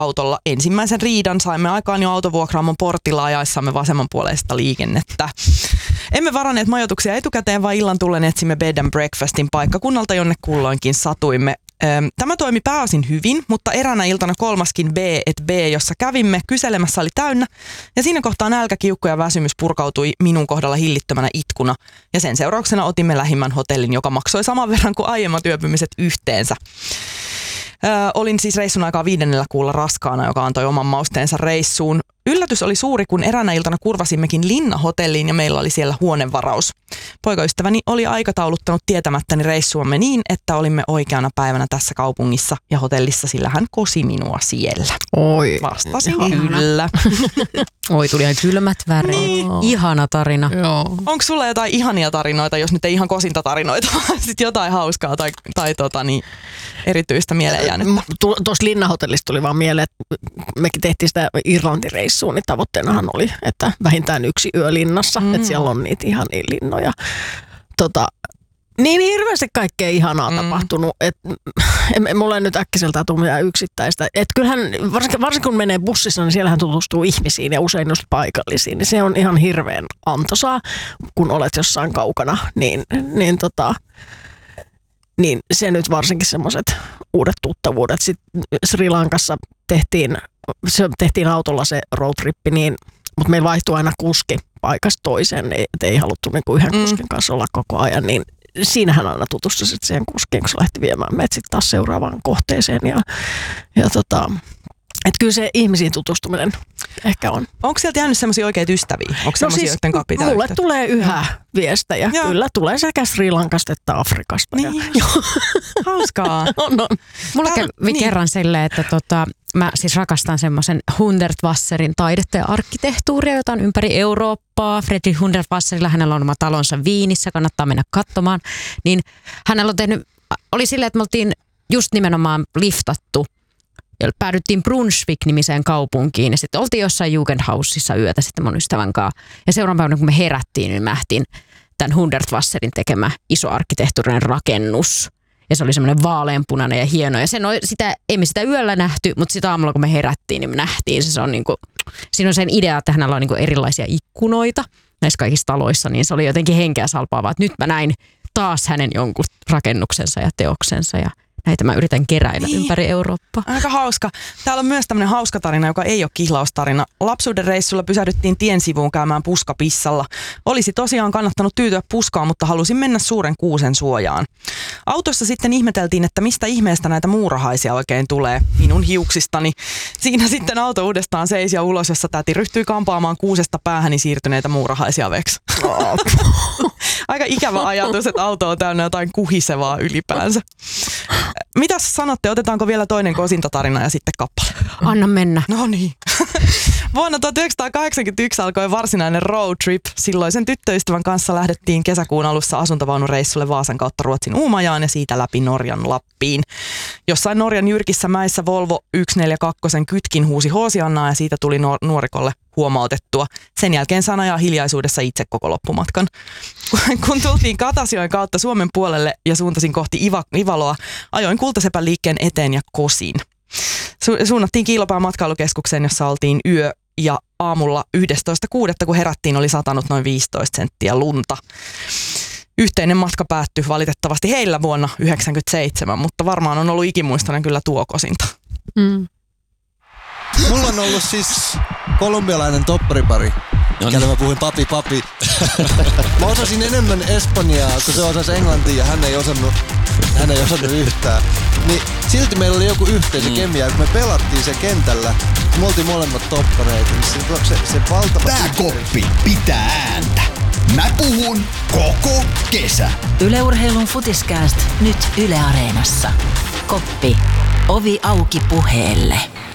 autolla ensimmäisen riidan saimme aikaan jo autovuokraamon portilla ajaessamme vasemmanpuoleista liikennettä. Emme varanneet majoituksia etukäteen, vaan illan tullen etsimme bed and breakfastin paikkakunnalta, jonne kulloinkin satuimme. Tämä toimi pääosin hyvin, mutta eräänä iltana kolmaskin B&B, jossa kävimme kyselemässä, oli täynnä. Ja siinä kohtaa nälkäkiukku ja väsymys purkautui minun kohdalla hillittömänä itkuna. Ja sen seurauksena otimme lähimmän hotellin, joka maksoi saman verran kuin aiemmat yöpymiset yhteensä. Olin siis reissun aikaa 5. kuulla raskaana, joka antoi oman mausteensa reissuun. Yllätys oli suuri, kun eräänä iltana kurvasimmekin Linna-hotelliin ja meillä oli siellä huonevaraus. Poikaystäväni oli aikatauluttanut tietämättäni reissuamme niin, että olimme oikeana päivänä tässä kaupungissa ja hotellissa, sillä hän kosi minua siellä. Oi. Vastasin kyllä. Oi, tuli ihan kylmät väreet. Niin. Ihana tarina. Onko sulla jotain ihania tarinoita, jos nyt ei ihan kosintatarinoita, vaan sitten jotain hauskaa tai erityistä mieleen jäänyttä? Tuossa Linna-hotellista tuli vaan mieleen, että mekin tehtiin sitä Irlanti-reissua, niin tavoitteenahan oli, että vähintään 1 yö linnassa, että siellä on niitä ihania linnoja. Niin hirveästi kaikkea ihanaa tapahtunut, että mulla ei nyt äkkiseltään tule mitään yksittäistä. Että kyllähän, varsinkin kun menee bussissa, niin siellähän tutustuu ihmisiin ja usein just paikallisiin. Niin se on ihan hirveän antoisaa, kun olet jossain kaukana, niin se nyt varsinkin semmoiset uudet tuttavuudet. Sitten Sri Lankassa tehtiin autolla se roadtrippi, mutta meillä vaihtui aina kuski paikasta toiseen, että ei haluttu niinku yhden kuskin kanssa olla koko ajan, niin siinähän aina tutustui sitten siihen kuskiin, kun se lähti viemään meidät sitten taas seuraavaan kohteeseen. Että kyllä se ihmisiin tutustuminen ehkä on. Onko sieltä jäänyt semmoisia oikeita ystäviä? Onko semmoisia, joiden kanssa pitää mulle tulee yhä viestejä. Joo. Kyllä tulee sekä Sri Lankasta että Afrikasta. Niin. Hauskaa. on. Mulla kävi kerran silleen, että mä siis rakastan semmoisen Hundertwasserin taidetta ja arkkitehtuuria, jota on ympäri Eurooppaa. Friedrich Hundertwasserilla, hänellä on oma talonsa Viinissä, kannattaa mennä katsomaan. Niin hänellä on oli silleen, että me oltiin just nimenomaan liftattu. Päädyttiin Brunswick-nimiseen kaupunkiin ja sitten oltiin jossain Jugendhausissa yötä sitten mun ystävän kanssa. Ja seuraavan päivänä, kun me herättiin, niin me nähtiin tämän Hundertwasserin tekemä iso arkkitehtuurinen rakennus. Ja se oli semmoinen vaaleanpunainen ja hieno. Ja emme sitä yöllä nähty, mutta sitä aamulla, kun me herättiin, niin me nähtiin. Se on niinku, siinä on sen idea, että hänellä on niinku erilaisia ikkunoita näissä kaikissa taloissa. Niin se oli jotenkin henkeä salpaavaa, että nyt mä näin taas hänen jonkun rakennuksensa ja teoksensa ja näitä mä yritän keräillä ympäri Eurooppaa. Aika hauska. Täällä on myös tämmöinen hauska tarina, joka ei ole kihlaustarina. Lapsuuden reissulla pysähdyttiin tien sivuun käymään puskapissalla. Olisi tosiaan kannattanut tyytyä puskaan, mutta halusin mennä suuren kuusen suojaan. Autossa sitten ihmeteltiin, että mistä ihmeestä näitä muurahaisia oikein tulee. Minun hiuksistani. Siinä sitten auto uudestaan seisi ja ulos, jossa täti ryhtyi kampaamaan kuusesta päähäni siirtyneitä muurahaisia veksi. Aika ikävä ajatus, että auto on täynnä jotain kuhisevaa ylipäänsä. Mitäs sanotte, otetaanko vielä toinen kosintatarina ja sitten kappale? Anna mennä. No niin. Vuonna 1981 alkoi varsinainen road trip. Silloisen tyttöystävän kanssa lähdettiin kesäkuun alussa asuntovaunureissulle Vaasan kautta Ruotsin Uumajaan ja siitä läpi Norjan Lappiin. Jossain Norjan jyrkissä mäissä Volvo 142 kytkin huusi Hoosiannaa ja siitä tuli nuorikolle huomautettua. Sen jälkeen sain ajaa hiljaisuudessa itse koko loppumatkan. Kun tultiin Katasjoen kautta Suomen puolelle ja suuntasin kohti Ivaloa, ajoin Kultasepän liikkeen eteen ja kosin. Suunnattiin Kiilopään matkailukeskukseen, jossa oltiin yö ja aamulla 11.6. kun herättiin, oli satanut noin 15 senttiä lunta. Yhteinen matka päättyi valitettavasti heillä vuonna 1997, mutta varmaan on ollut ikimuistoinen kyllä tuo kosinta. Mulla on ollut siis kolumbialainen topparipari, kelle mä puhuin papi. Mä osasin enemmän espanjaa, kun se osasi englantia ja hän ei osannut yhtään. Niin silti meillä oli joku yhteisökemia, kun me pelattiin se kentällä, kun me oltiin molemmat toppareita, niin se valtava... Tää koppi pitää ääntä. Mä puhun koko kesä. Yle Urheilun Futiskääst nyt Yle Areenassa. Koppi. Ovi auki puheelle.